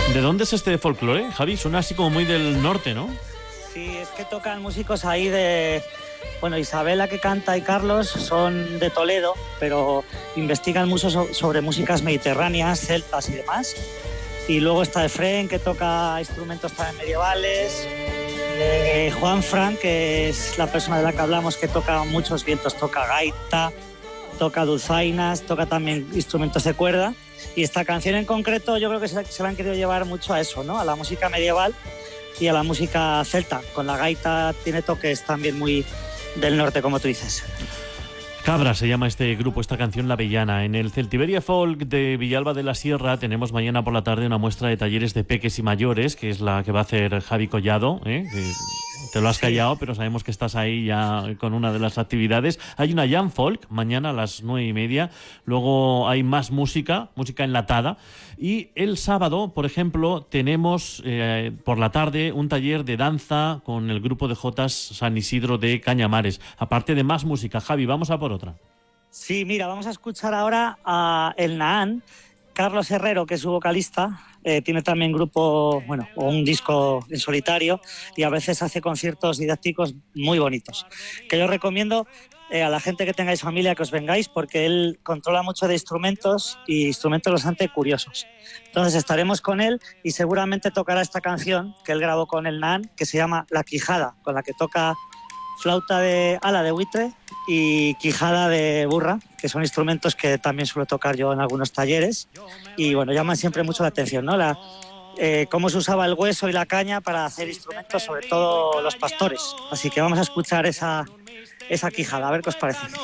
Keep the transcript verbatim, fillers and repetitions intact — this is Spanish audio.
¿De dónde es este folclore, Javi? Suena así como muy del norte, ¿no? Sí, es que tocan músicos ahí de... Bueno, Isabela, que canta, y Carlos son de Toledo, pero investigan mucho so- sobre músicas mediterráneas, celtas y demás. Y luego está Efrén, que toca instrumentos también medievales. Eh, Juan Fran, que es la persona de la que hablamos, que toca muchos vientos, toca gaita, toca dulzainas, toca también instrumentos de cuerda. Y esta canción en concreto yo creo que se, se la han querido llevar mucho a eso, ¿no? A la música medieval y a la música celta. Con la gaita tiene toques también muy del norte, como tú dices. Cabra se llama este grupo, esta canción La Avellana. En el Celtiberia Folk de Villalba de la Sierra tenemos mañana por la tarde una muestra de talleres de peques y mayores, que es la que va a hacer Javi Collado, ¿eh? Que te lo has callado, pero sabemos que estás ahí ya con una de las actividades. Hay una Jam Folk mañana a las nueve y media. Luego hay más música, música enlatada. Y el sábado, por ejemplo, tenemos eh, por la tarde un taller de danza con el grupo de Jotas San Isidro de Cañamares. Aparte de más música, Javi, vamos a por otra. Sí, mira, vamos a escuchar ahora a El Nahán. Carlos Herrero, que es su vocalista, eh, tiene también grupo, bueno, o un disco en solitario, y a veces hace conciertos didácticos muy bonitos, que yo recomiendo eh, a la gente que tengáis familia que os vengáis, porque él controla mucho de instrumentos y instrumentos bastante curiosos. Entonces estaremos con él y seguramente tocará esta canción que él grabó con El Nahán, que se llama La Quijada, con la que toca flauta de ala de buitre y quijada de burra, que son instrumentos que también suelo tocar yo en algunos talleres, y bueno, llaman siempre mucho la atención, ¿no? La, eh, cómo se usaba el hueso y la caña para hacer instrumentos, sobre todo los pastores. Así que vamos a escuchar esa, esa quijada, a ver qué os parece.